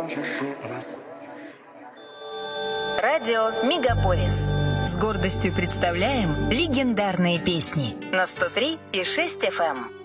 Радио Мегаполис. С гордостью представляем легендарные песни на 103,6 FM.